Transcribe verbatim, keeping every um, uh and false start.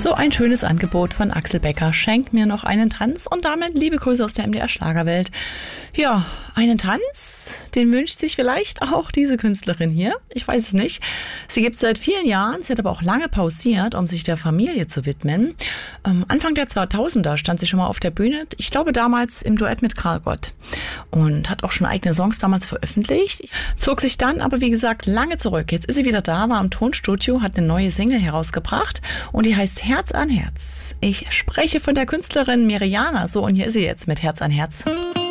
So ein schönes Angebot von Axel Becker. Schenk mir noch einen Tanz und damit liebe Grüße aus der M D R Schlagerwelt. Ja, einen Tanz, den wünscht sich vielleicht auch diese Künstlerin hier. Ich weiß es nicht. Sie gibt es seit vielen Jahren, sie hat aber auch lange pausiert, um sich der Familie zu widmen. Ähm, Anfang der zweitausender stand sie schon mal auf der Bühne, ich glaube damals im Duett mit Karl Gott. Und hat auch schon eigene Songs damals veröffentlicht. Zog sich dann aber, wie gesagt, lange zurück. Jetzt ist sie wieder da, war im Tonstudio, hat eine neue Single herausgebracht und die heißt Herz an Herz. Ich spreche von der Künstlerin Meriana. So, und hier ist sie jetzt mit Herz an Herz.